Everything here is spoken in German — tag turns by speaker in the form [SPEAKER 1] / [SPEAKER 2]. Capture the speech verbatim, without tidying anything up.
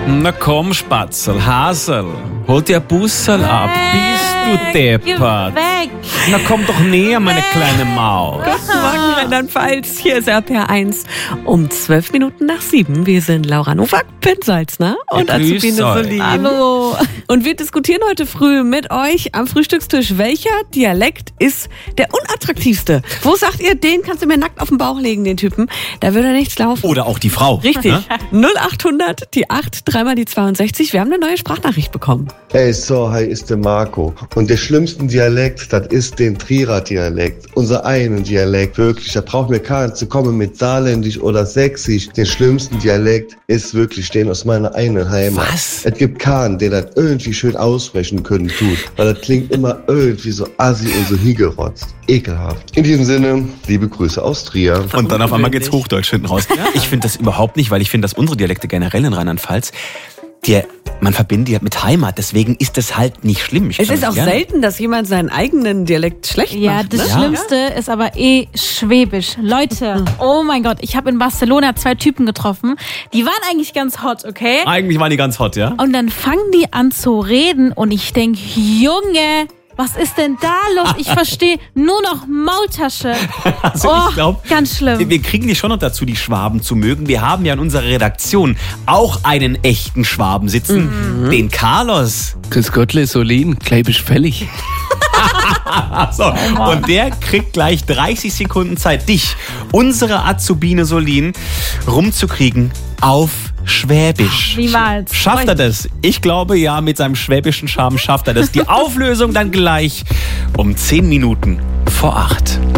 [SPEAKER 1] Na komm, Spatzel, Hasel, hol dir ein Bussel ab. Bist du deppert?
[SPEAKER 2] Weg.
[SPEAKER 1] Na komm doch näher, meine kleine Maus.
[SPEAKER 3] Guten Morgen, Rheinland-Pfalz. Hier ist R P R eins um zwölf Minuten nach sieben. Wir sind Laura Nowak, Ben Salzner und
[SPEAKER 1] Ja, grüß
[SPEAKER 3] Azubine
[SPEAKER 1] euch.
[SPEAKER 3] Solin.
[SPEAKER 2] Hallo.
[SPEAKER 3] Und wir diskutieren heute früh mit euch am Frühstückstisch, welcher Dialekt ist der unattraktivste? Wo sagt ihr, den kannst du mir nackt auf den Bauch legen, den Typen? Da würde nichts laufen.
[SPEAKER 1] Oder auch die Frau.
[SPEAKER 3] Richtig.
[SPEAKER 1] Ne?
[SPEAKER 3] null achthundert, die acht, dreimal die zweiundsechzig. Wir haben eine neue Sprachnachricht bekommen.
[SPEAKER 4] Hey, so, hi, ist der Marco. Und der schlimmste Dialekt, das ist den Trierer Dialekt. Unser einen Dialekt, wirklich. Da braucht mir keiner zu kommen mit Saarländisch oder Sächsisch. Den schlimmsten Dialekt ist wirklich den aus meiner eigenen Heimat.
[SPEAKER 1] Was?
[SPEAKER 4] Es gibt keinen, der das irgendwie schön aussprechen können tut. Weil das klingt immer irgendwie so assi und so hingerotzt. Ekelhaft. In diesem Sinne, liebe Grüße aus Trier.
[SPEAKER 1] Und dann auf einmal geht's Hochdeutsch hinten raus. Ich finde das überhaupt nicht, weil ich finde, dass unsere Dialekte generell in Rheinland-Pfalz, die, man verbindet die halt mit Heimat, deswegen ist das halt nicht schlimm. Ich
[SPEAKER 3] Es
[SPEAKER 1] kann
[SPEAKER 3] ist
[SPEAKER 1] das
[SPEAKER 3] auch
[SPEAKER 1] gerne.
[SPEAKER 3] selten, dass jemand seinen eigenen Dialekt schlecht
[SPEAKER 2] Ja,
[SPEAKER 3] macht.
[SPEAKER 2] das
[SPEAKER 3] Ne?
[SPEAKER 2] Schlimmste ist aber eh Schwäbisch. Leute, oh mein Gott, ich habe in Barcelona zwei Typen getroffen. Die waren eigentlich ganz hot, okay?
[SPEAKER 1] Eigentlich waren die ganz hot, ja?
[SPEAKER 2] Und dann fangen die an zu reden und ich denk, Junge, was ist denn da los? Ich verstehe nur noch Maultasche.
[SPEAKER 1] Also
[SPEAKER 2] Oh,
[SPEAKER 1] ich glaube,
[SPEAKER 2] ganz schlimm.
[SPEAKER 1] wir kriegen die schon noch dazu, die Schwaben zu mögen. Wir haben ja in unserer Redaktion auch einen echten Schwaben sitzen, den Carlos.
[SPEAKER 5] Grüß Gottle, Solin, gleich bist fällig.
[SPEAKER 1] So, und der kriegt gleich dreißig Sekunden Zeit, dich, unsere Azubine Solin, rumzukriegen auf Schwäbisch.
[SPEAKER 2] Niemals.
[SPEAKER 1] Schafft er das? Ich glaube ja, mit seinem schwäbischen Charme schafft er das. Die Auflösung dann gleich um zehn Minuten vor acht.